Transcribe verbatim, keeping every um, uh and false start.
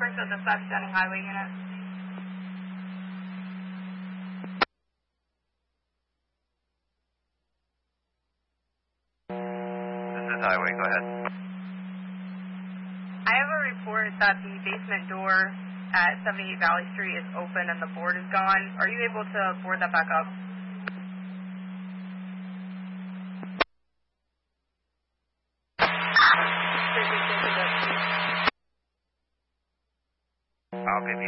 Conference of the South Standing Highway Unit. This is Highway, go ahead. I have a report that the basement door at seventy-eight Valley Street is open and the board is gone. Are you able to board that back up? I'll give you